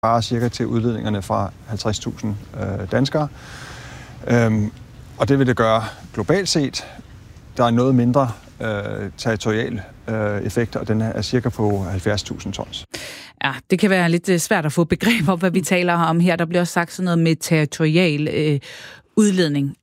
bare cirka til udledningerne fra 50.000 danskere. Og det vil det gøre globalt set. Der er noget mindre territorial effekt, og den er cirka på 70.000 tons. Ja, det kan være lidt svært at få begreb om, hvad vi taler om her. Der bliver også sagt sådan noget med territorial udledning.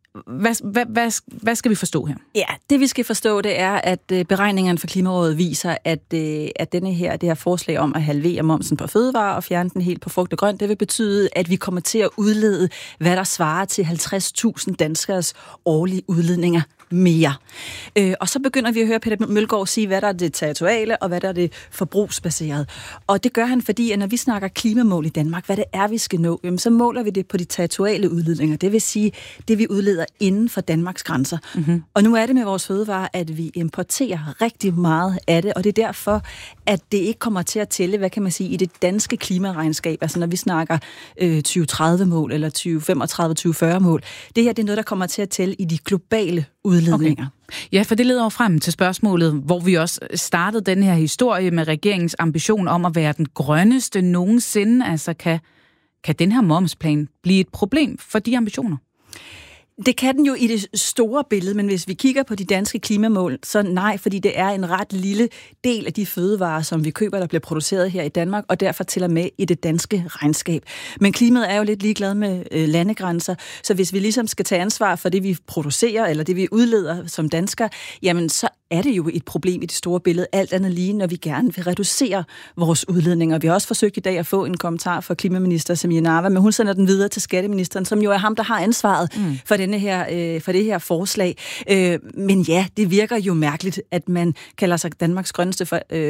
Hvad skal vi forstå her? Ja, det vi skal forstå, det er, at beregningerne for Klimarådet viser, at det her forslag om at halvere momsen på fødevarer og fjerne den helt på frugt og grønt, det vil betyde, at vi kommer til at udlede, hvad der svarer til 50.000 danskers årlige udledninger mere. Og så begynder vi at høre Peter Mølgaard sige, hvad der er det territoriale, og hvad der er det forbrugsbaserede. Og det gør han, fordi at når vi snakker klimamål i Danmark, hvad det er, vi skal nå, så måler vi det på de territoriale udledninger. Det vil sige, det vi udleder inden for Danmarks grænser. Mm-hmm. Og nu er det med vores fødevarer, at vi importerer rigtig meget af det, og det er derfor, at det ikke kommer til at tælle, hvad kan man sige, i det danske klimaregnskab. Altså når vi snakker 2030-mål eller 2035-2040-mål. Det her, det er noget, der kommer til at tælle i de globale udledninger. Okay. Ja, for det leder jo frem til spørgsmålet, hvor vi også startede den her historie med regeringens ambition om at være den grønneste nogensinde. Altså, kan den her momsplan blive et problem for de ambitioner? Det kan den jo i det store billede, men hvis vi kigger på de danske klimamål, så nej, fordi det er en ret lille del af de fødevarer, som vi køber, der bliver produceret her i Danmark, og derfor tæller med i det danske regnskab. Men klimaet er jo lidt ligeglad med landegrænser, så hvis vi ligesom skal tage ansvar for det, vi producerer, eller det, vi udleder som danskere, jamen så er det jo et problem i det store billede, alt andet lige, når vi gerne vil reducere vores udledninger. Vi har også forsøgt i dag at få en kommentar fra klimaminister Samia Nawa, men hun sender den videre til skatteministeren, som jo er ham, der har ansvaret for det her forslag. Men ja, det virker jo mærkeligt, at man kalder sig Danmarks grønneste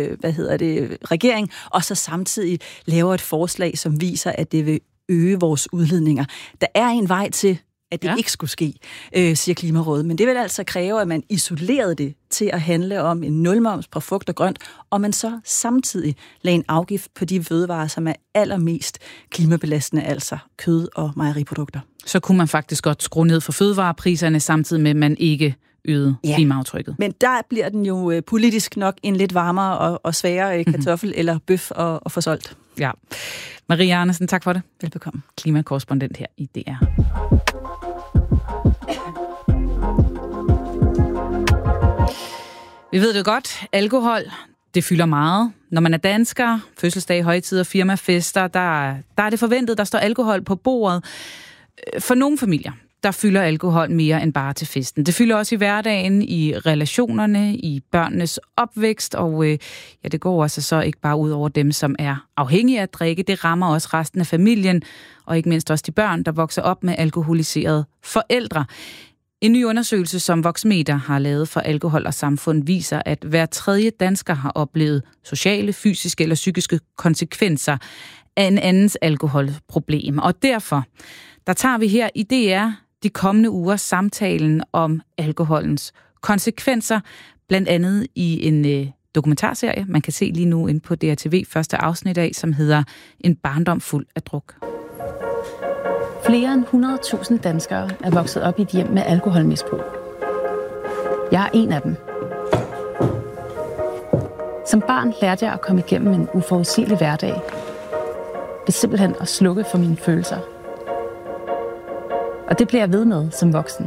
regering, og så samtidig laver et forslag, som viser, at det vil øge vores udledninger. Der er en vej til, at det ikke skulle ske, siger Klimarådet. Men det vil altså kræve, at man isolerede det til at handle om en nulmoms på frugt og grønt, og man så samtidig lagde en afgift på de fødevarer, som er allermest klimabelastende, altså kød og mejeriprodukter. Så kunne man faktisk godt skrue ned for fødevarepriserne, samtidig med, at man ikke øgede klimaaftrykket. Men der bliver den jo politisk nok en lidt varmere og sværere kartoffel eller bøf at få solgt. Ja. Marie Arnesen, tak for det. Velbekomme. Klimakorrespondent her i DR. Vi ved det godt. Alkohol, det fylder meget. Når man er dansker, fødselsdag, højtider, firmafester, der er det forventet, der står alkohol på bordet. For nogle familier, der fylder alkohol mere end bare til festen. Det fylder også i hverdagen, i relationerne, i børnenes opvækst, og det går også så ikke bare ud over dem, som er afhængige af at drikke. Det rammer også resten af familien, og ikke mindst også de børn, der vokser op med alkoholiserede forældre. En ny undersøgelse, som Voxmeter har lavet for Alkohol og Samfund, viser, at hver tredje dansker har oplevet sociale, fysiske eller psykiske konsekvenser af en andens alkoholproblem. Og derfor, der tager vi her i DR de kommende uger samtalen om alkoholens konsekvenser, blandt andet i en dokumentarserie, man kan se lige nu inde på DRTV første afsnit af, som hedder En barndom fuld af druk. Flere end 100.000 danskere er vokset op i et hjem med alkoholmisbrug. Jeg er en af dem. Som barn lærte jeg at komme igennem en uforudsigelig hverdag. Det er simpelthen at slukke for mine følelser. Og det blev jeg ved med som voksen.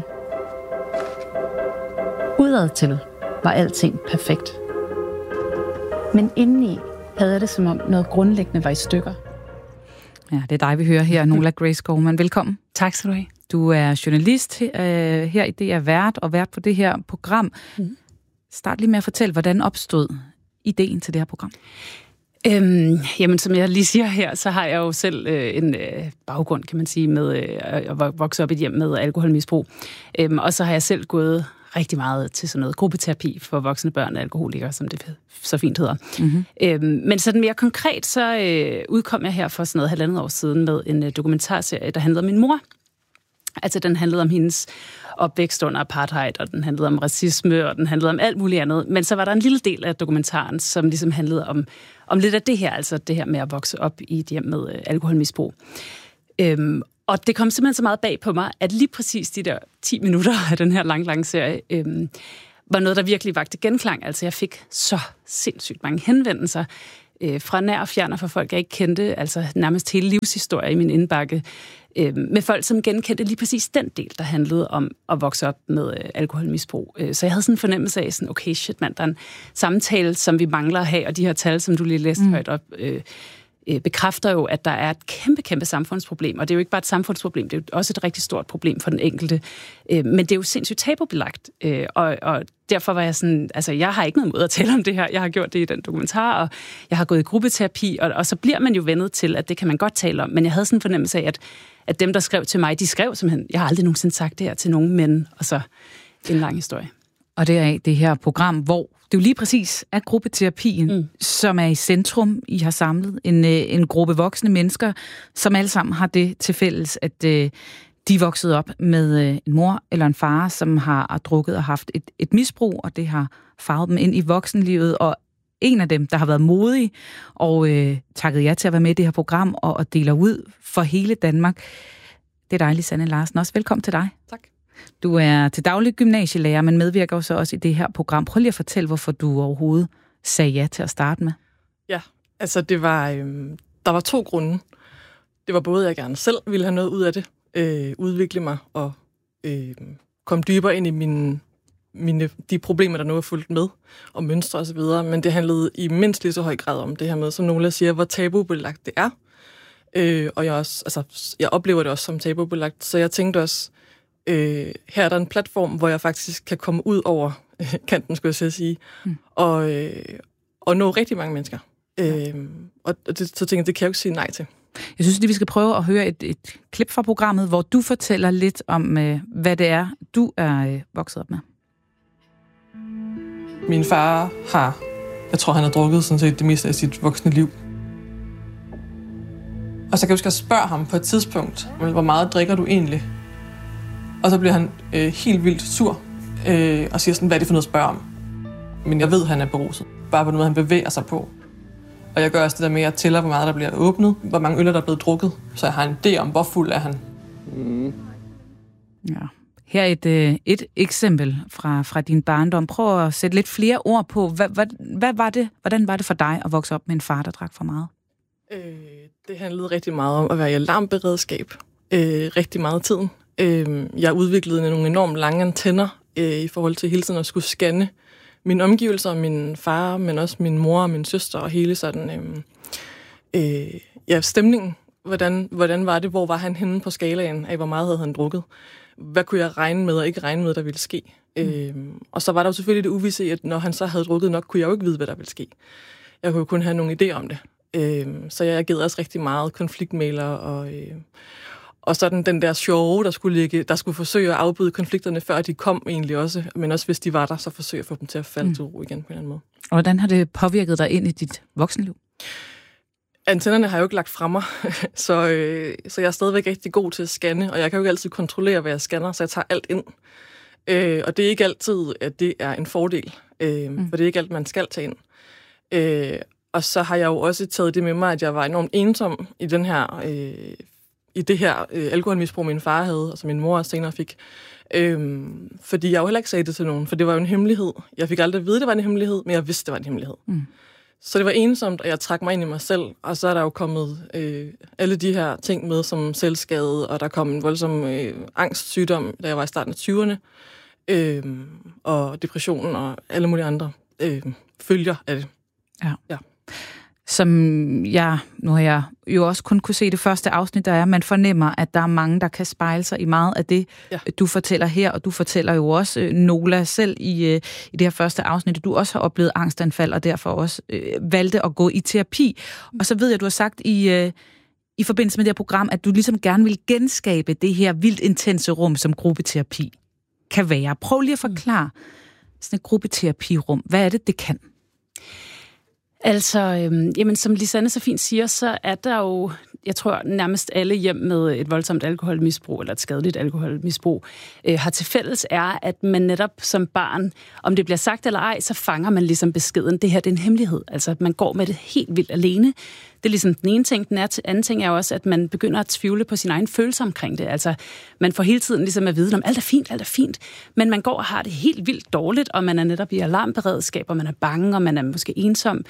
Udadtil var alting perfekt. Men indeni havde jeg det som om noget grundlæggende var i stykker. Ja, det er dig, vi hører her, Nola Grace Skovman. Velkommen. Tak skal du have. Du er journalist her i DR Vært og vært på det her program. Start lige med at fortælle, hvordan opstod ideen til det her program? Jamen, som jeg lige siger her, så har jeg jo selv en baggrund, kan man sige, med at vokse op i et hjem med alkoholmisbrug. Og så har jeg selv gået rigtig meget til sådan noget gruppeterapi for voksne børn og alkoholikere, som det så fint hedder. Mm-hmm. Men sådan mere konkret, så udkom jeg her for sådan noget 1,5 år siden med en dokumentarserie, der handlede om min mor. Altså, den handlede om hendes opvækst under apartheid, og den handlede om racisme, og den handlede om alt muligt andet. Men så var der en lille del af dokumentaren, som ligesom handlede om lidt af det her, altså det her med at vokse op i et hjem med alkoholmisbrug. Og det kom simpelthen så meget bag på mig, at lige præcis de der 10 minutter af den her lange serie, var noget, der virkelig vagte genklang. Altså, jeg fik så sindssygt mange henvendelser fra nær og fjern og fra folk, jeg ikke kendte, altså nærmest hele livshistorie i min indbakke, med folk, som genkendte lige præcis den del, der handlede om at vokse op med alkoholmisbrug. Så jeg havde sådan en fornemmelse af, sådan, okay, shit mand, der er en samtale, som vi mangler at have, og de her tal, som du lige læste højt op, bekræfter jo, at der er et kæmpe, kæmpe samfundsproblem, og det er jo ikke bare et samfundsproblem, det er jo også et rigtig stort problem for den enkelte, men det er jo sindssygt tabubelagt, og derfor var jeg sådan, altså jeg har ikke noget mod at tale om det her, jeg har gjort det i den dokumentar, og jeg har gået i gruppeterapi, og så bliver man jo vendet til, at det kan man godt tale om, men jeg havde sådan en fornemmelse af, at dem, der skrev til mig, de skrev simpelthen, jeg har aldrig nogensinde sagt det her til nogen mænd, og så en lang historie. Og det er det her program, hvor det jo lige præcis er gruppeterapien, som er i centrum. I har samlet en gruppe voksne mennesker, som alle sammen har det til fælles, at de er vokset op med en mor eller en far, som har drukket og haft et misbrug, og det har farvet dem ind i voksenlivet. Og en af dem, der har været modig og takket jer til at være med i det her program og deler ud for hele Danmark, det er dig, Lisanne Larsen. Også velkommen til dig. Tak. Du er til daglig gymnasielærer, men medvirker jo så også i det her program. Prøv lige at fortælle, hvorfor du overhovedet sagde ja til at starte med. Ja, altså det var, der var 2 grunde. Det var både, at jeg gerne selv ville have noget ud af det, udvikle mig og komme dybere ind i de problemer, der nu er fulgt med, og mønstre og så videre, men det handlede i mindst lige så høj grad om det her med, som nogle siger, hvor tabubelagt det er. Og jeg oplever det også som tabubelagt, så jeg tænkte også, her er der en platform, hvor jeg faktisk kan komme ud over kanten, skulle jeg sige, og nå rigtig mange mennesker. Og så tænkte jeg, det kan jeg jo ikke sige nej til. Jeg synes, at vi skal prøve at høre et klip fra programmet, hvor du fortæller lidt om, hvad det er, du er vokset op med. Min far jeg tror, han har drukket sådan set det meste af sit voksne liv. Og så kan jeg huske at spørge ham på et tidspunkt, hvor meget drikker du egentlig? Og så bliver han helt vildt sur og siger sådan, hvad er det for noget at spørge om? Men jeg ved, at han er beruset. Bare på noget, han bevæger sig på. Og jeg gør også det der med, at jeg tæller, hvor meget der bliver åbnet, hvor mange øl der er blevet drukket, så jeg har en idé om, hvor fuld er han. Ja. Her er et eksempel fra din barndom. Prøv at sætte lidt flere ord på. Hvordan var det for dig at vokse op med en far, der drak for meget? Det handlede rigtig meget om at være i alarmberedskab rigtig meget af tiden. Jeg udviklede nogle enormt lange antenner i forhold til hele tiden at skulle scanne mine omgivelser, min far, men også min mor og min søster og hele sådan, stemningen. Hvordan var det? Hvor var han henne på skalaen af, hvor meget havde han drukket? Hvad kunne jeg regne med og ikke regne med, der ville ske? Og så var der jo selvfølgelig det uvisse, at når han så havde drukket nok, kunne jeg jo ikke vide, hvad der ville ske. Jeg kunne jo kun have nogle idéer om det. Så jeg agerede også rigtig meget konfliktmægler og sådan den der sjove, der skulle forsøge at afbøde konflikterne, før de kom egentlig også. Men også hvis de var der, så forsøge at få dem til at falde til ro igen på en eller anden måde. Og hvordan har det påvirket dig ind i dit voksenliv? Antennerne har jo ikke lagt fra mig, så jeg er stadigvæk rigtig god til at scanne, og jeg kan jo ikke altid kontrollere, hvad jeg scanner, så jeg tager alt ind. Og det er ikke altid, at det er en fordel, for det er ikke alt, man skal tage ind. Og så har jeg jo også taget det med mig, at jeg var enormt ensom i det her alkoholmisbrug, min far havde, og som min mor senere fik. Fordi jeg jo heller ikke sagde det til nogen, for det var jo en hemmelighed. Jeg fik aldrig at vide, det var en hemmelighed, men jeg vidste, det var en hemmelighed. Så det var ensomt, og jeg trak mig ind i mig selv, og så er der jo kommet alle de her ting med, som selvskade, og der kom en voldsom angstsygdom, da jeg var i starten af 20'erne, og depressionen og alle mulige andre følger af det. Ja. Nu har jeg jo også kun kunne se det første afsnit, der er, man fornemmer, at der er mange, der kan spejle sig i meget af det, du fortæller her, og du fortæller jo også, Nola, selv i det her første afsnit, at du også har oplevet angstanfald, og derfor også valgte at gå i terapi. Og så ved jeg, at du har sagt i forbindelse med det her program, at du ligesom gerne vil genskabe det her vildt intense rum, som gruppeterapi kan være. Prøv lige at forklare sådan et gruppeterapirum. Hvad er det kan? Altså, som Lisanne så fint siger, så er der jo, jeg tror nærmest alle hjem med et voldsomt alkoholmisbrug, eller et skadeligt alkoholmisbrug, har til fælles er, at man netop som barn, om det bliver sagt eller ej, så fanger man ligesom beskeden. Det her, det er en hemmelighed. Altså, at man går med det helt vildt alene. Det er ligesom den ene ting. Den anden ting er jo også, at man begynder at tvivle på sin egen følelse omkring det. Altså, man får hele tiden ligesom at vide, om alt er fint. Men man går og har det helt vildt dårligt, og man er netop i alarmberedskab, og man er bange, og man er måske ensom.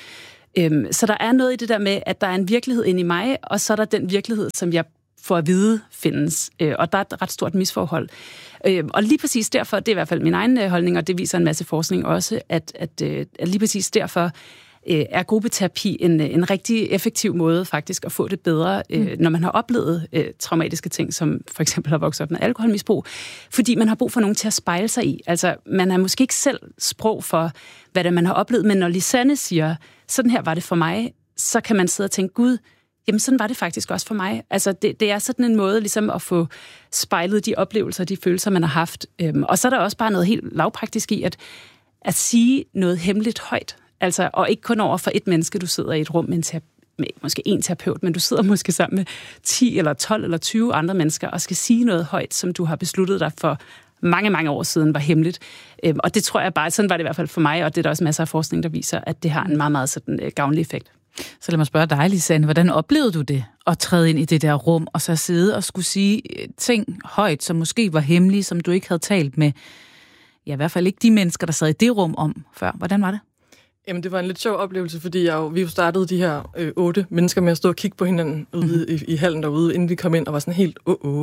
Så der er noget i det der med, at der er en virkelighed inde i mig, og så er der den virkelighed, som jeg får at vide findes. Og der er et ret stort misforhold. Og lige præcis derfor, det er i hvert fald min egen holdning, og det viser en masse forskning også, at lige præcis derfor er gruppeterapi en rigtig effektiv måde faktisk at få det bedre, når man har oplevet traumatiske ting, som for eksempel har vokset op med alkoholmisbrug, fordi man har brug for nogen til at spejle sig i. Altså, man har måske ikke selv sprog for, hvad det man har oplevet, men når Lisanne siger, sådan her var det for mig, så kan man sidde og tænke, gud, jamen sådan var det faktisk også for mig. Altså, det er sådan en måde ligesom at få spejlet de oplevelser, de følelser, man har haft. Og så er der også bare noget helt lavpraktisk i, at sige noget hemmeligt højt. Altså, og ikke kun over for et menneske, du sidder i et rum med måske en terapeut, men du sidder måske sammen med 10 eller 12 eller 20 andre mennesker og skal sige noget højt, som du har besluttet dig for mange, mange år siden var hemmeligt. Og det tror jeg bare, sådan var det i hvert fald for mig, og det er der også masser af forskning, der viser, at det har en meget, meget sådan gavnlig effekt. Så lad mig spørge dig, Lisanne, hvordan oplevede du det at træde ind i det der rum, og så sidde og skulle sige ting højt, som måske var hemmelige, som du ikke havde talt med, ja, i hvert fald ikke de mennesker, der sad i det rum om før. Hvordan var det? Jamen, det var en lidt sjov oplevelse, fordi vi jo startede de her 8 mennesker med at stå og kigge på hinanden ude i hallen derude, inden vi kom ind og var sådan helt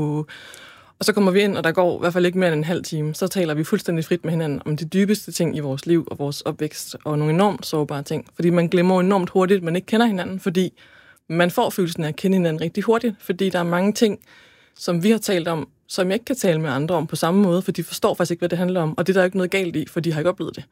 Og så kommer vi ind, og der går i hvert fald ikke mere end en halv time. Så taler vi fuldstændig frit med hinanden om de dybeste ting i vores liv og vores opvækst, og nogle enormt sårbare ting. Fordi man glemmer enormt hurtigt, at man ikke kender hinanden, fordi man får følelsen af at kende hinanden rigtig hurtigt. Fordi der er mange ting, som vi har talt om, som jeg ikke kan tale med andre om på samme måde, for de forstår faktisk ikke, hvad det handler om. Og det er der ikke noget galt i, for de har ikke oplevet det.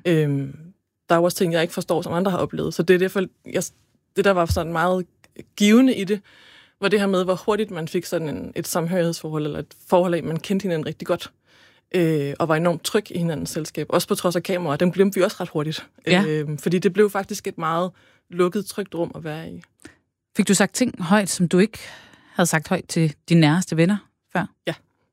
Der er også ting, jeg ikke forstår, som andre har oplevet. Så det er derfor, det der var sådan meget givende i det, var det her med, hvor hurtigt man fik sådan et samhørighedsforhold, eller et forhold af, man kendte hinanden rigtig godt, og var enormt tryg i hinandens selskab. Også på trods af kameraer, dem glemte vi også ret hurtigt. Ja. Fordi det blev faktisk et meget lukket, trygt rum at være i. Fik du sagt ting højt, som du ikke havde sagt højt til dine nærmeste venner før? Ja,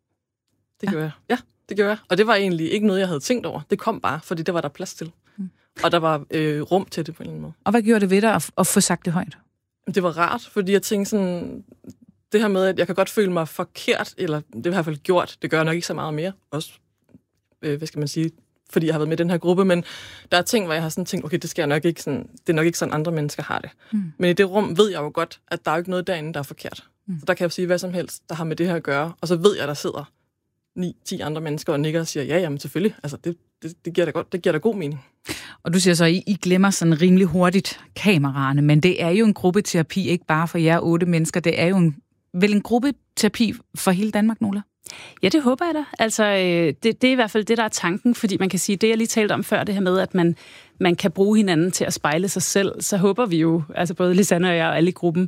det gjorde jeg. Ja, det gjorde jeg. Og det var egentlig ikke noget, jeg havde tænkt over. Det kom bare, fordi det var der plads til. Og der var rum til det på en eller anden måde. Og hvad gjorde det ved dig at få sagt det højt? Det var rart, fordi jeg tænkte sådan, det her med, at jeg kan godt føle mig forkert, eller det har i hvert fald gjort, det gør jeg nok ikke så meget mere, også, hvad skal man sige, fordi jeg har været med i den her gruppe, men der er ting, hvor jeg har sådan tænkt, okay, det skal jeg nok ikke sådan, det er nok ikke sådan, andre mennesker har det. Men i det rum ved jeg jo godt, at der er jo ikke noget derinde, der er forkert. Så der kan jeg jo sige hvad som helst, der har med det her at gøre, og så ved jeg, der sidder 9-10 andre mennesker og nikker og siger, ja, jamen selvfølgelig, altså det giver da godt, det giver da god mening. Og du siger så, at I glemmer sådan rimelig hurtigt kameraerne, men det er jo en gruppeterapi, ikke bare for jer 8 mennesker, det er jo vel en gruppeterapi for hele Danmark, Nola? Ja, det håber jeg da. Altså, det er i hvert fald det, der er tanken, fordi man kan sige, det jeg lige talte om før, det her med, at man kan bruge hinanden til at spejle sig selv, så håber vi jo, altså både Lisanne og jeg og alle i gruppen,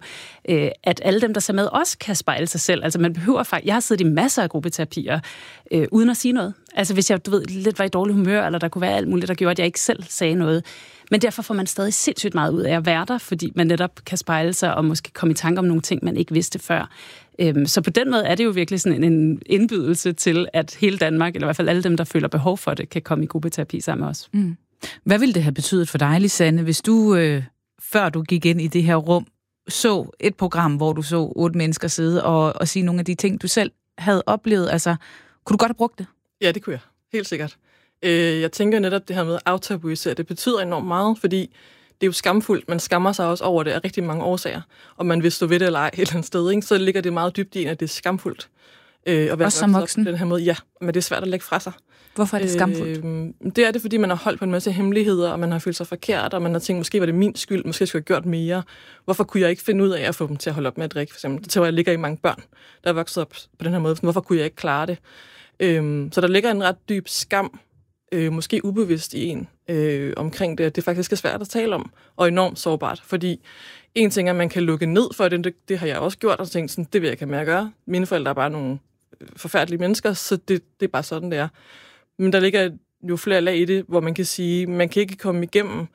at alle dem, der ser med, også kan spejle sig selv. Altså man behøver faktisk, jeg har siddet i masser af gruppeterapier, uden at sige noget. Altså hvis jeg, lidt var i dårlig humør, eller der kunne være alt muligt, der gjorde, at jeg ikke selv sagde noget. Men derfor får man stadig sindssygt meget ud af at være der, fordi man netop kan spejle sig og måske komme i tanke om nogle ting, man ikke vidste før. Så på den måde er det jo virkelig sådan en indbydelse til, at hele Danmark, eller i hvert fald alle dem, der føler behov for det, kan komme i gruppeterapi sammen med os. Hvad ville det have betydet for dig, Lisanne, hvis du, før du gik ind i det her rum, så et program, hvor du så 8 mennesker sidde og sige nogle af de ting, du selv havde oplevet? Altså, kunne du godt have brugt det? Ja, det kunne jeg. Helt sikkert. Jeg tænker netop det her med at aftabuisere, det betyder enormt meget, fordi det er jo skamfuldt. Man skammer sig også over det af rigtig mange årsager. Og man vil stå ved det eller ej et eller andet sted, ikke? Så ligger det meget dybt i en, at det er skamfuldt. Også som voksen? På den her måde. Ja, men det er svært at lægge fra sig. Hvorfor er det skamfuldt? Det er det, fordi man har holdt på en masse hemmeligheder, og man har følt sig forkert, og man har tænkt, måske var det min skyld, måske skulle jeg have gjort mere. Hvorfor kunne jeg ikke finde ud af at få dem til at holde op med at drikke, for eksempel? Det tror jeg ligger i mange børn, der er vokset op på den her måde. Hvorfor kunne jeg ikke klare det? Så der ligger en ret dyb skam, måske ubevidst i en, omkring det, at det faktisk er svært at tale om, og enormt sårbart, fordi en ting er, at man kan lukke ned for det har jeg også gjort, og tænkt sådan, det vil jeg ikke have med at gøre. Mine forældre er bare nogle forfærdelige mennesker, så det er bare sådan, det er. Men der ligger jo flere lag i det, hvor man kan sige, man kan ikke komme igennem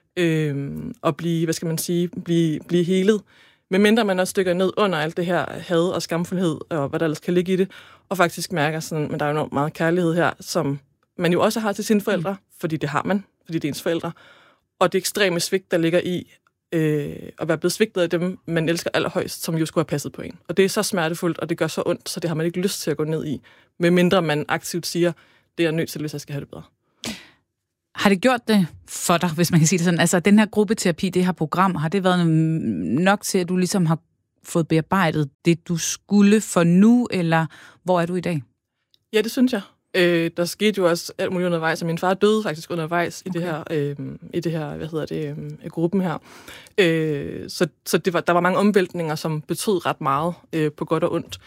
og blive, blive helet, medmindre man også stykker ned under alt det her had og skamfuldhed, og hvad der ellers kan ligge i det, og faktisk mærker sådan, men der er jo meget kærlighed her, som man jo også har til sine forældre, fordi det har man, fordi det er ens forældre, og det ekstreme svigt, der ligger i at være blevet svigtet af dem, man elsker allerhøjst, som jo skulle have passet på en. Og det er så smertefuldt, og det gør så ondt, så det har man ikke lyst til at gå ned i, medmindre man aktivt siger, det er jeg nødt til, hvis jeg skal have det bedre. Har det gjort det for dig, hvis man kan sige det sådan? Altså, den her gruppeterapi, det her program, har det været nok til, at du ligesom har fået bearbejdet det, du skulle for nu, eller hvor er du i dag? Ja, det synes jeg. Der skete jo også alt muligt undervejs, og min far døde faktisk undervejs i det her, gruppen her. Så der var mange omvæltninger, som betød ret meget på godt og ondt.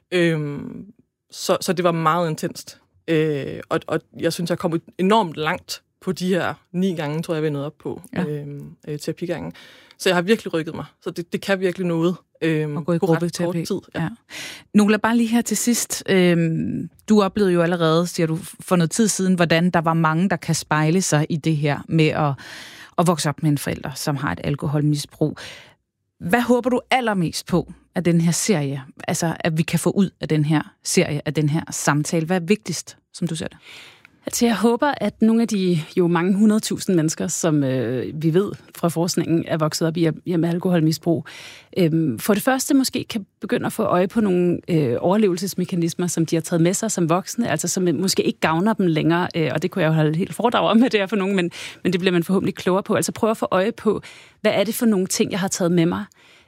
Så det var meget intenst. Og jeg synes, jeg kom enormt langt på de her 9 gange, tror jeg, jeg nåede op på terapigangen. Så jeg har virkelig rykket mig. Så det kan virkelig noget. Og gå i gruppeterapi. Ja. Nola, bare lige her til sidst. Du oplevede jo allerede, siger du, for noget tid siden, hvordan der var mange, der kan spejle sig i det her med at vokse op med en forælder, som har et alkoholmisbrug. Hvad håber du allermest på af den her serie? Altså, at vi kan få ud af den her serie, af den her samtale. Hvad er vigtigst, som du ser det? Altså, jeg håber, at nogle af de jo mange 100.000 mennesker, som vi ved fra forskningen er vokset op i med alkoholmisbrug, for det første måske kan begynde at få øje på nogle overlevelsesmekanismer, som de har taget med sig som voksne, altså som måske ikke gavner dem længere, og det kunne jeg jo holde helt foredrag om, at det er for nogen, men det bliver man forhåbentlig klogere på. Altså prøve at få øje på, hvad er det for nogle ting, jeg har taget med mig,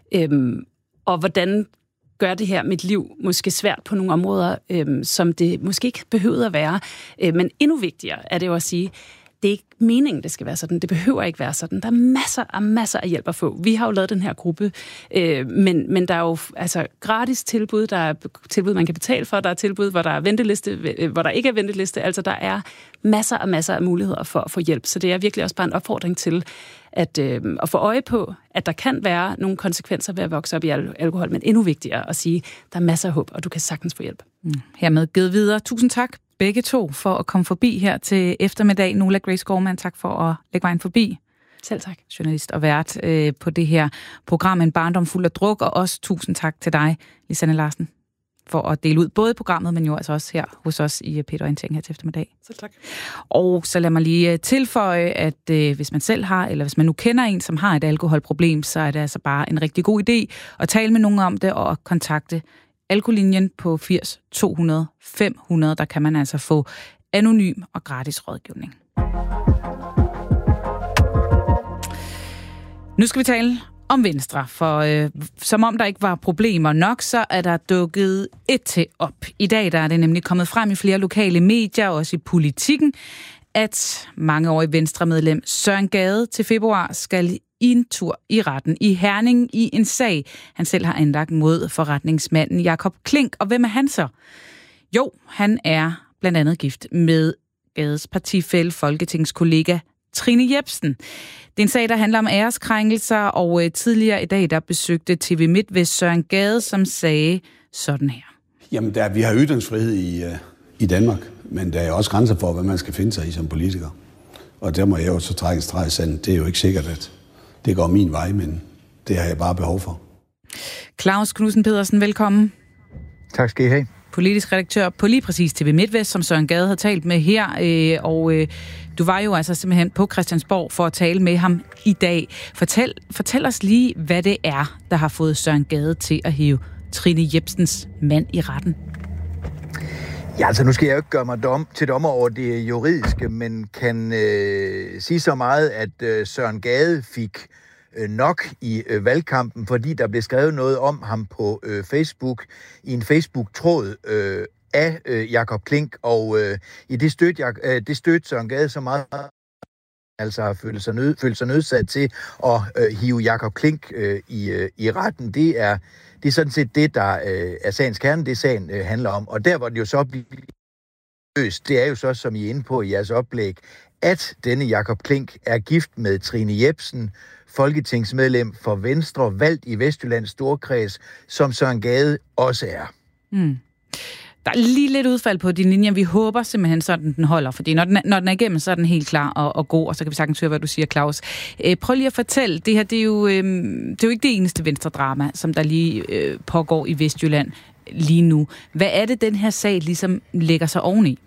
og hvordan gør det her mit liv måske svært på nogle områder, som det måske ikke behøvede at være. Men endnu vigtigere er det jo at sige, det er ikke meningen, det skal være sådan. Det behøver ikke være sådan. Der er masser af hjælp at få. Vi har jo lavet den her gruppe, men der er jo altså gratis tilbud, der er tilbud, man kan betale for, der er tilbud, hvor der er venteliste, hvor der ikke er venteliste. Altså, der er masser af muligheder for at få hjælp. Så det er virkelig også bare en opfordring til at få øje på, at der kan være nogle konsekvenser ved at vokse op i alkohol, men endnu vigtigere at sige, der er masser af håb, og du kan sagtens få hjælp. Hermed givet videre. Tusind tak begge to for at komme forbi her til eftermiddag. Nola Grace Gorman, tak for at lægge vejen forbi. Selv tak. Journalist og vært på det her program En barndom fuld af druk, og også tusind tak til dig, Lisanne Larsen, for at dele ud både i programmet, men jo altså også her hos os i P1 Orientering her til eftermiddag. Selv tak. Og så lad mig lige tilføje, at hvis man selv har, eller hvis man nu kender en, som har et alkoholproblem, så er det altså bare en rigtig god idé at tale med nogen om det og kontakte Alkolinjen på 80 200 500. Der kan man altså få anonym og gratis rådgivning. Nu skal vi tale om Venstre, for som om der ikke var problemer nok, så er der dukket et til op. I dag der er det nemlig kommet frem i flere lokale medier, også i Politikken, at mangeårig Venstre-medlem Søren Gade til februar skal i en tur i retten i Herning i en sag, han selv har anlagt mod forretningsmanden Jakob Klink. Og hvem er han så? Jo, han er blandt andet gift med Gades partifælle, folketingskollega Trine Jepsen. Det er en sag, der handler om æreskrænkelser, og tidligere i dag, der besøgte TV MidtVest Søren Gade, som sagde sådan her. Jamen, vi har ytringsfrihed i Danmark, men der er også grænser for, hvad man skal finde sig i som politiker. Og der må jeg jo så trække en streg i sandet. Det er jo ikke sikkert, at det går min vej, men det har jeg bare behov for. Claus Knudsen Pedersen, velkommen. Tak skal I have. Politisk redaktør på lige præcis TV MidtVest, som Søren Gade har talt med her, og du var jo altså simpelthen på Christiansborg for at tale med ham i dag. Fortæl os lige, hvad det er, der har fået Søren Gade til at hive Trine Jepsens mand i retten. Ja, altså nu skal jeg jo ikke gøre mig til dommer over det juridiske, men kan sige så meget, at Søren Gade fik nok i valgkampen, fordi der blev skrevet noget om ham på Facebook, i en Facebook-tråd af Jakob Klink, og i det stødte Søren Gade så meget, altså har følt sig nødsat til at hive Jakob Klink i retten. Det er sådan set det, der er sagens kerne, det sagen handler om. Og der, hvor det jo så bliver løst, det er jo så, som I er inde på i jeres oplæg, at denne Jakob Klink er gift med Trine Jepsen, folketingsmedlem for Venstre, valgt i Vestjyllands Storkreds, som Søren Gade også er. Der er lige lidt udfald på din linje. Vi håber simpelthen, sådan den holder, fordi når den er igennem, så er den helt klar og god, og så kan vi sagtens høre, hvad du siger, Claus. Prøv lige at fortælle, det her, det er jo ikke det eneste Venstre-drama, som der lige pågår i Vestjylland lige nu. Hvad er det, den her sag ligesom lægger sig oveni?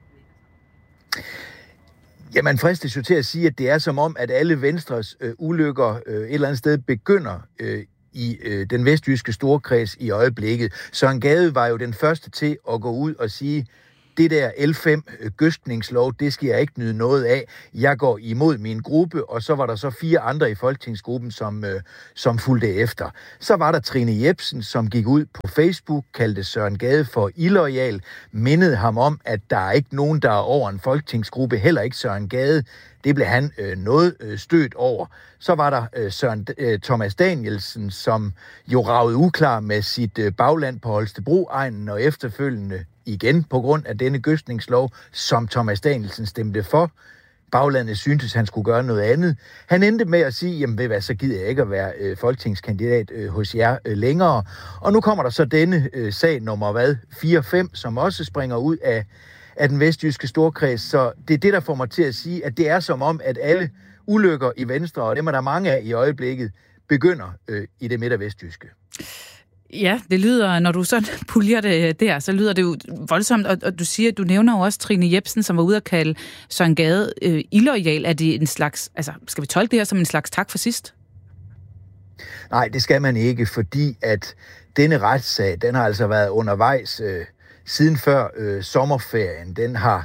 Ja, man fristes jo til at sige, at det er som om, at alle Venstres ulykker et eller andet sted begynder i den vestjyske storkreds i øjeblikket. Søren Gade var jo den første til at gå ud og sige, det der L5 gødskningslov, det skal jeg ikke nyde noget af. Jeg går imod min gruppe, og så var der så 4 andre i folketingsgruppen, som fulgte efter. Så var der Trine Jepsen, som gik ud på Facebook, kaldte Søren Gade for illoyal, mindede ham om, at der er ikke nogen, der er over en folketingsgruppe, heller ikke Søren Gade. Det blev han noget stødt over. Så var der Thomas Danielsen, som jo ragede uklar med sit bagland på Holstebro-egnen, og efterfølgende igen på grund af denne gødskningslov, som Thomas Danielsen stemte for. Baglandet syntes, han skulle gøre noget andet. Han endte med at sige, jamen ved hvad, så gider jeg ikke at være folketingskandidat hos jer længere. Og nu kommer der så denne sag nummer 4-5, som også springer ud af den vestjyske storkreds. Så det er det, der får mig til at sige, at det er som om, at alle ulykker i Venstre, og dem er der mange af i øjeblikket, begynder i det midt- og vestjyske. Ja, det lyder, når du så puljer det der, så lyder det jo voldsomt, og du nævner jo også Trine Jepsen, som var ude at kalde Søren Gade illoyal. Er det en slags, altså skal vi tolke det her som en slags tak for sidst? Nej, det skal man ikke, fordi at denne retssag, den har altså været undervejs siden før sommerferien.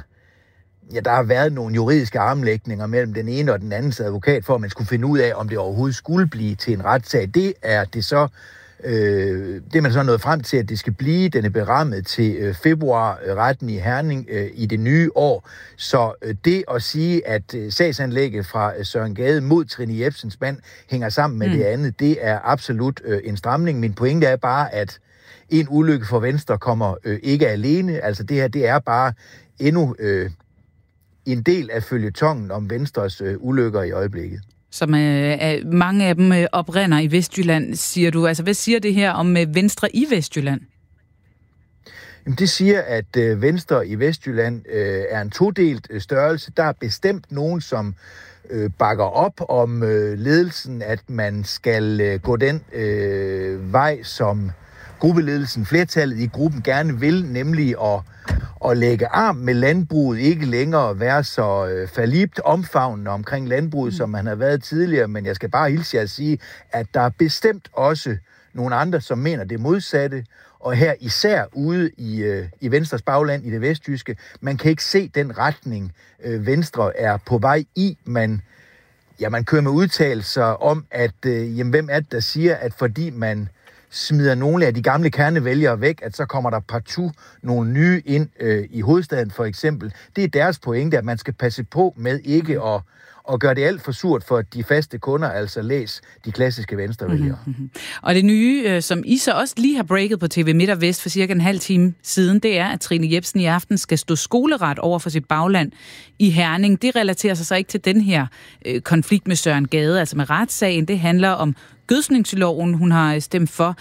Der har været nogle juridiske armlægninger mellem den ene og den andens advokat, for at man skulle finde ud af, om det overhovedet skulle blive til en retssag. Det er det så det man så nået frem til, at det skal blive. Den er berammet til februar, retten i Herning i det nye år. Så det at sige, at sagsanlægget fra Søren Gade mod Trine Jepsens mand hænger sammen med det andet, det er absolut en stramning. Min pointe er bare, at en ulykke for Venstre kommer ikke alene. Altså det her, det er bare endnu en del af føljetongen om Venstres ulykker i øjeblikket. Som mange af dem oprinder i Vestjylland, siger du. Altså, hvad siger det her om Venstre i Vestjylland? Jamen, det siger, at Venstre i Vestjylland er en todelt størrelse. Der er bestemt nogen, som bakker op om ledelsen, at man skal gå den vej, som gruppeledelsen, flertallet i gruppen gerne vil, nemlig at lægge arm med landbruget, ikke længere være så fallibt omfavnende omkring landbruget, som man har været tidligere, men jeg skal bare hilse jer at sige, at der er bestemt også nogle andre, som mener det modsatte, og her især ude i Venstres bagland i det vestjyske, man kan ikke se den retning, Venstre er på vej i. Man kører med udtalelser om, at hvem er det, der siger, at fordi man smider nogle af de gamle kernevælgere væk, at så kommer der partout nogle nye ind i hovedstaden for eksempel. Det er deres pointe, at man skal passe på med ikke at gøre det alt for surt for de faste kunder, altså læs de klassiske venstrevælgere. Mm-hmm. Og det nye, som I så også lige har breaket på TV Midt og Vest for cirka en halv time siden, det er, at Trine Jepsen i aften skal stå skoleret over for sit bagland i Herning. Det relaterer sig så ikke til den her konflikt med Søren Gade, altså med retssagen. Det handler om gødskningsloven, hun har stemt for.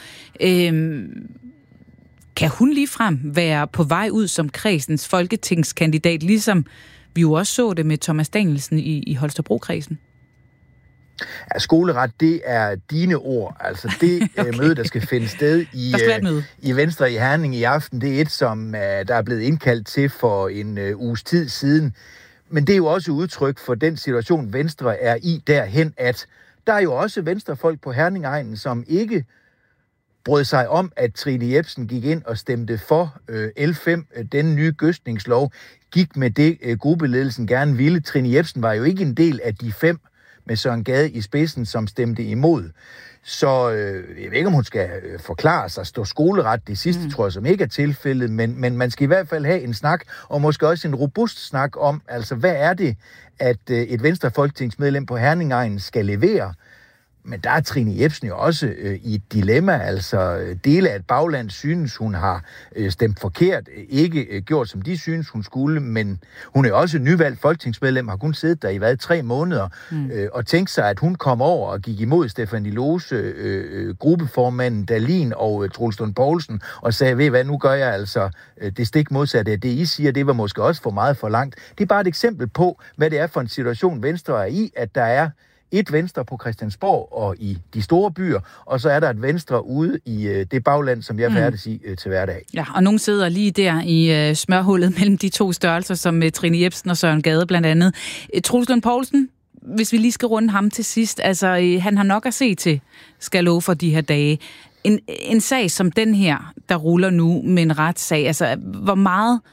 Kan hun ligefrem være på vej ud som kredsens folketingskandidat, ligesom vi jo også så det med Thomas Danielsen i Holstebro-kredsen? Ja, skoleret, det er dine ord. Altså det okay. Møde, der skal finde sted i Venstre i Herning i aften, det er et, som der er blevet indkaldt til for en uges tid siden. Men det er jo også udtryk for den situation, Venstre er i derhen, at der er jo også venstrefolk på Herning-egnen, som ikke brød sig om, at Trine Jepsen gik ind og stemte for L5, den nye gødskningslov, gik med det gruppeledelsen gerne ville. Trine Jepsen var jo ikke en del af de 5 med Søren Gade i spidsen, som stemte imod. Så jeg ved ikke, om hun skal forklare sig, stå skoleret. Det sidste tror jeg, som ikke er tilfældet, men man skal i hvert fald have en snak, og måske også en robust snak om, altså hvad er det, at et venstrefolketingsmedlem på Herning-egnen skal levere. Men der er Trine Jepsen jo også i et dilemma, altså dele af et bagland synes, hun har stemt forkert, ikke gjort som de synes, hun skulle, men hun er jo også nyvalgt folketingsmedlem, har kun siddet der i 3 måneder, og tænkt sig, at hun kom over og gik imod Stefanie Lose, gruppeformanden Dahlin og Troels Lund Poulsen, og sagde, ved hvad, nu gør jeg altså det stik modsatte af det, I siger, det var måske også for meget for langt. Det er bare et eksempel på, hvad det er for en situation, Venstre er i, at der er et Venstre på Christiansborg og i de store byer, og så er der et Venstre ude i det bagland, som jeg færdes i til hverdag. Ja, og nogen sidder lige der i smørhullet mellem de 2 størrelser, som Trine Jepsen og Søren Gade blandt andet. Troels Lund Poulsen, hvis vi lige skal runde ham til sidst, altså han har nok at se til, skal love for de her dage. En sag som den her, der ruller nu med en retssag, altså hvor meget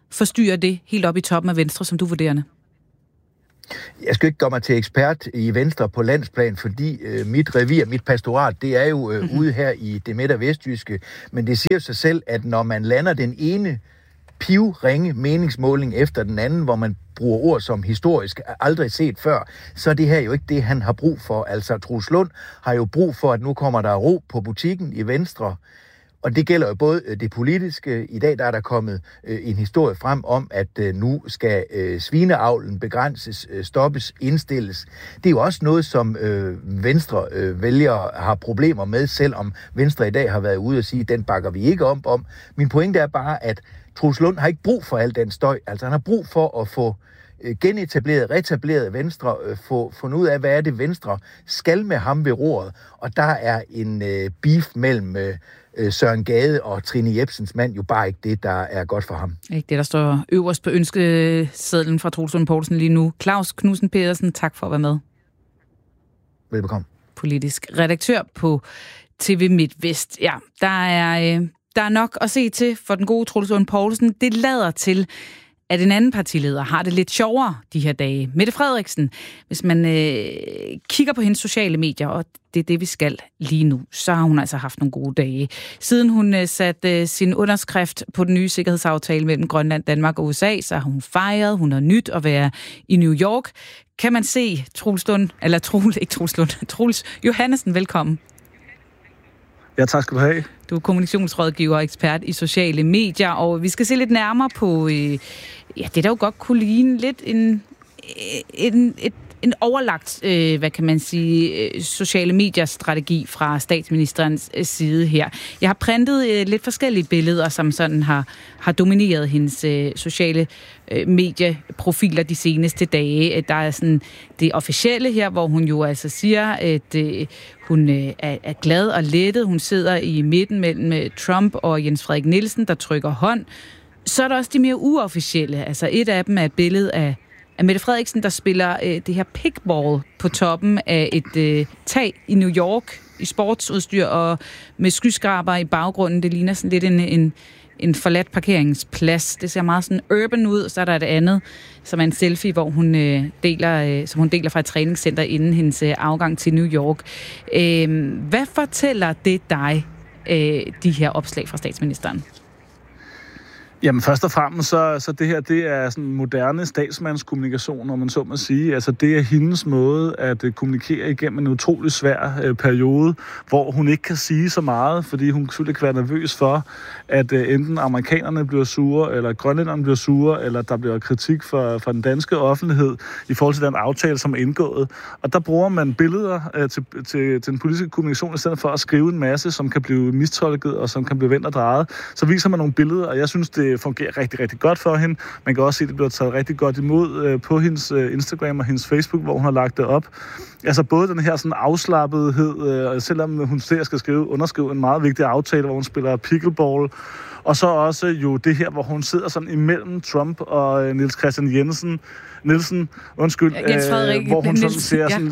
forstyrrer det helt op i toppen af Venstre, som du vurderende? Jeg skal ikke gøre mig til ekspert i Venstre på landsplan, fordi mit revir, mit pastorat, det er jo ude her i det midt- og vestjyske. Men det siger sig selv, at når man lander den ene pivringe meningsmåling efter den anden, hvor man bruger ord som historisk aldrig set før, så er det her jo ikke det, han har brug for. Altså, Troels Lund har jo brug for, at nu kommer der ro på butikken i Venstre. Og det gælder jo både det politiske. I dag der er der kommet en historie frem om, at nu skal svineavlen begrænses, stoppes, indstilles. Det er jo også noget, som Venstre vælgere har problemer med, selvom Venstre i dag har været ude og sige, at den bakker vi ikke om. Min pointe er bare, at Troels Lund har ikke brug for al den støj. Altså han har brug for at få genetableret, retableret Venstre, få fundet ud af, hvad er det Venstre skal med ham ved roret. Og der er en beef mellem Søren Gade og Trine Jepsens mand jo bare ikke det, der er godt for ham. Ikke det, der står øverst på ønskesedlen fra Troels Lund Poulsen lige nu. Claus Knudsen Pedersen, tak for at være med. Velbekomme. Politisk redaktør på TV MidtVest. Ja, der er nok at se til for den gode Troels Lund Poulsen. Det lader til, at en anden partileder har det lidt sjovere de her dage. Mette Frederiksen, hvis man kigger på hendes sociale medier, og det er det, vi skal lige nu, så har hun altså haft nogle gode dage. Siden hun satte sin underskrift på den nye sikkerhedsaftale mellem Grønland, Danmark og USA, så har hun fejret, hun har nyt at være i New York. Kan man se Troels Johannesen, velkommen. Ja, tak skal du have. Du er kommunikationsrådgiver og ekspert i sociale medier, og vi skal se lidt nærmere på, det der jo godt kunne ligne lidt en overlagt, hvad kan man sige, sociale medier-strategi fra statsministerens side her. Jeg har printet lidt forskellige billeder, som sådan har domineret hendes sociale medieprofiler de seneste dage. Der er sådan det officielle her, hvor hun jo altså siger, at hun er glad og lettet. Hun sidder i midten mellem Trump og Jens Frederik Nielsen, der trykker hånd. Så er der også de mere uofficielle. Altså et af dem er et billede af Mette Frederiksen, der spiller det her pickball på toppen af et tag i New York i sportsudstyr og med skyskraber i baggrunden. Det ligner sådan lidt en forladt parkeringsplads. Det ser meget sådan urban ud. Så er der et andet, som er en selfie, hvor hun deler fra et træningscenter inden hendes afgang til New York. Hvad fortæller det dig, de her opslag fra statsministeren? Jamen først og fremmest, så det her, det er sådan moderne statsmandskommunikation, når man så må sige. Altså det er hendes måde at kommunikere igennem en utrolig svær periode, hvor hun ikke kan sige så meget, fordi hun selvfølgelig kan være nervøs for, at enten amerikanerne bliver sure, eller grønlænderne bliver sure, eller der bliver kritik fra den danske offentlighed i forhold til den aftale, som er indgået. Og der bruger man billeder til den politiske kommunikation, i stedet for at skrive en masse, som kan blive mistolket, og som kan blive vendt og drejet. Så viser man nogle billeder, og jeg synes, det fungerer rigtig, rigtig godt for hende. Man kan også se, at det bliver taget rigtig godt imod på hendes Instagram og hendes Facebook, hvor hun har lagt det op. Altså både den her sådan afslappethed, selvom hun skal underskrive en meget vigtig aftale, hvor hun spiller pickleball, og så også jo det her, hvor hun sidder sådan imellem Trump og Niels Christian Nielsen, hvor hun sådan ser sådan...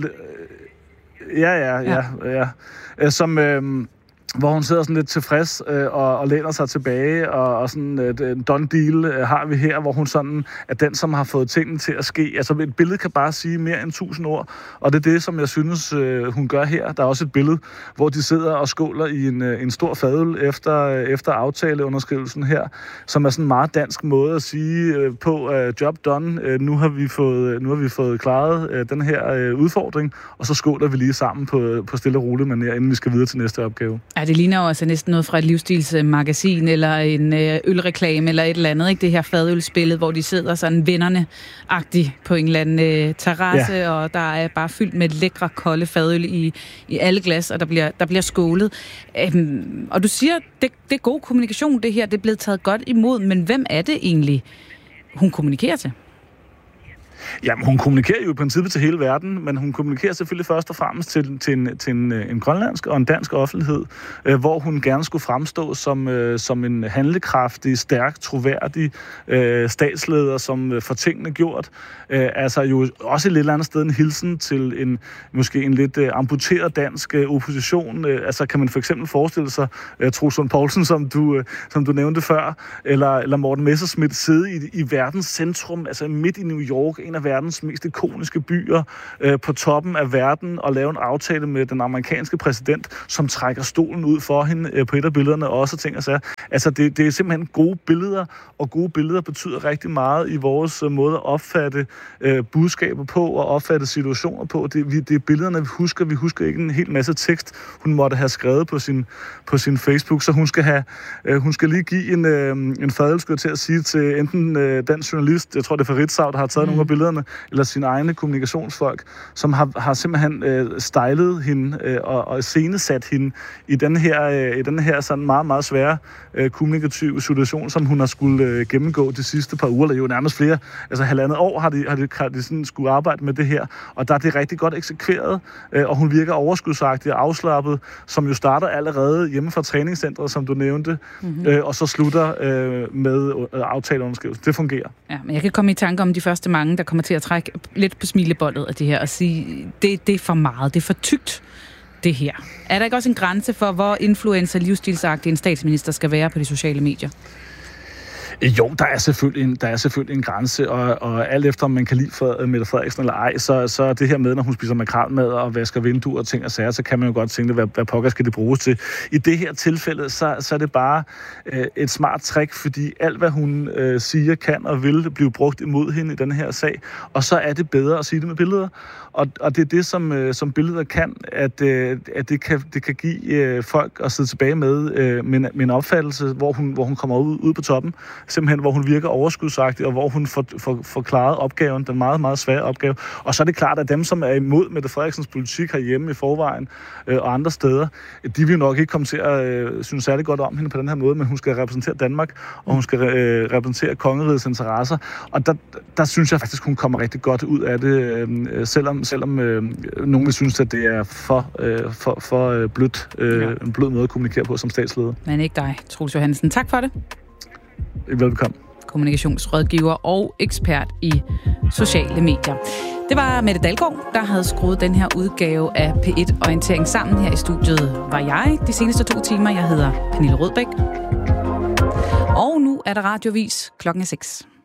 Ja. Som... hvor hun sidder sådan lidt tilfreds og læner sig tilbage, og sådan en done deal har vi her, hvor hun sådan er den, som har fået tingene til at ske. Altså et billede kan bare sige mere end 1000 ord, og det er det, som jeg synes, hun gør her. Der er også et billede, hvor de sidder og skåler i en stor fadøl efter aftaleunderskrivelsen her, som er sådan en meget dansk måde at sige på job done. Nu har vi fået klaret den her udfordring, og så skåler vi lige sammen på stille og roligt manér, inden vi skal videre til næste opgave. Ja, det ligner jo altså næsten noget fra et livsstilsmagasin, eller en ølreklame, eller et eller andet, ikke? Det her fadølsbillede, hvor de sidder sådan vennerne-agtigt på en eller anden terrasse, ja. Og der er bare fyldt med lækre, kolde fadøl i alle glas, og der bliver skålet. Og du siger, det er god kommunikation, det her, det er blevet taget godt imod, men hvem er det egentlig, hun kommunikerer til? Jamen, hun kommunikerer jo i princippet til hele verden, men hun kommunikerer selvfølgelig først og fremmest til en grønlandsk og en dansk offentlighed, hvor hun gerne skulle fremstå som en handlekraftig, stærk, troværdig statsleder, som får tingene gjort. Altså jo også et lidt andet sted en hilsen til måske en lidt amputeret dansk opposition. Altså kan man for eksempel forestille sig Troels Lund Poulsen, som du nævnte før, eller Morten Messerschmidt sidde i verdens centrum, altså midt i New York, en af verdens mest ikoniske byer, på toppen af verden, og lave en aftale med den amerikanske præsident, som trækker stolen ud for hende på et af billederne også, ting og sager. Altså det er simpelthen gode billeder, og gode billeder betyder rigtig meget i vores måde at opfatte budskaber på, og opfatte situationer på. Det er billederne, vi husker. Vi husker ikke en hel masse tekst, hun måtte have skrevet på sin Facebook, så hun skal lige give en fadøl, skulle jeg til at sige, til enten den journalist, jeg tror det er fra Ritzau, der har taget nogle af billederne, eller sine egne kommunikationsfolk, som har simpelthen stylet hende og scenesat hende i den her sådan meget, meget svære kommunikative situation, som hun har skulle gennemgå de sidste par uger, eller jo nærmest flere, altså 1,5 år har de sådan skulle arbejde med det her, og der er det rigtig godt eksekveret, og hun virker overskudsagtig og afslappet, som jo starter allerede hjemme fra træningscentret, som du nævnte, og så slutter med aftaleunderskrivelse. Det fungerer. Ja, men jeg kan komme i tanke om de første mange, der kommer til at trække lidt på smilebåndet af det her, og sige, det er for meget, det er for tykt, det her. Er der ikke også en grænse for, hvor influencer-livsstilsagtig en statsminister skal være på de sociale medier? Jo, der er selvfølgelig en grænse, og alt efter, om man kan lide Mette Frederiksen eller ej, så er det her med, når hun spiser makrelmad og vasker vinduer og ting og sager, så kan man jo godt tænke, hvad pokker skal det bruges til. I det her tilfælde, så er det bare et smart trick, fordi alt, hvad hun siger, kan og vil blive brugt imod hende i den her sag, og så er det bedre at sige det med billeder. Og det er det, som billeder kan, at det kan give folk at sidde tilbage med en opfattelse, hvor hun kommer ud på toppen, simpelthen hvor hun virker overskudsagtig, og hvor hun får klaret opgaven, den meget, meget svære opgave. Og så er det klart, at dem, som er imod Mette Frederiksens politik herhjemme i forvejen og andre steder, de vil nok ikke komme til at synes særlig godt om hende på den her måde, men hun skal repræsentere Danmark, og hun skal repræsentere kongerigets interesser. Og der synes jeg faktisk, hun kommer rigtig godt ud af det, selvom nogen vil synes, at det er for blødt, en blød måde at kommunikere på som statsleder. Men ikke dig, Troels Johansen. Tak for det. Velbekomme. Kommunikationsrådgiver og ekspert i sociale medier. Det var Mette Dalgaard, der havde skruet den her udgave af P1 Orientering sammen. Her i studiet var jeg de seneste 2 timer. Jeg hedder Pernille Rødbæk. Og nu er der radiovis 6:00.